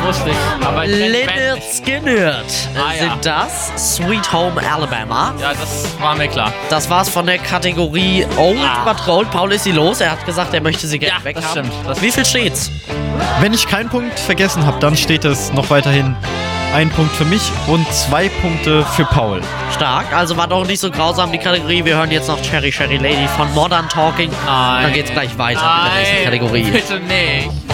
wusste ich. Aber ich kenn die Band Lynyrd nicht. Skynyrd Ja. sind das. Sweet Home Alabama. Ja, das war mir klar. Das war's von der Kategorie Old But Gold. Paul ist sie los. Er hat gesagt, er möchte sie gerne Ja, weghaben. das stimmt. Das Wie viel steht's? Wenn ich keinen Punkt vergessen habe, dann steht es noch weiterhin 1 Punkt für mich und 2 Punkte für Paul. Stark. Also war doch nicht so grausam die Kategorie. Wir hören jetzt noch Cherry Cherry Lady von Modern Talking. Nein. Dann geht's gleich weiter mit der nächsten Kategorie. Bitte nicht.